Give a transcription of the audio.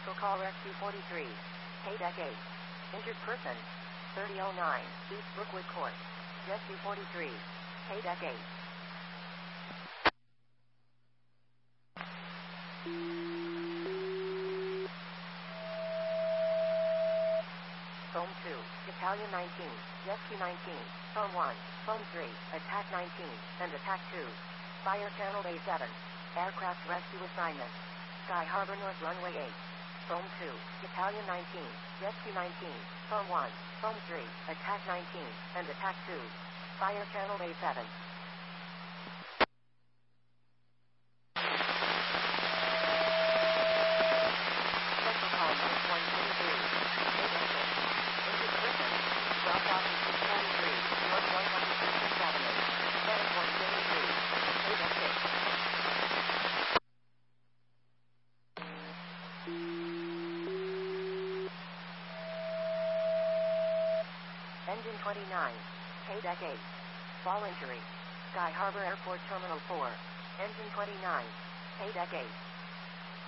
Special call Rescue 43. KDEC 8. Injured person. 3009 East Brookwood Court. Rescue 43. KDEC 8. Phone 2, Battalion 19, Rescue 19, Phone 1, Phone 3, Attack 19, and Attack 2. Fire Channel A7. Aircraft Rescue Assignment. Sky Harbor North Runway 8. Phone 2, Battalion 19, Rescue 19, Phone 1, Phone 3, Attack 19, and Attack 2. Fire Channel A7. Special call North 123. Injured person. 12,643, North 167th Avenue. Medic 133. KDEC 6. Engine 29. KDEC 8. Fall injury. Sky Harbor Airport Terminal 4. Engine 29. KDEC 8.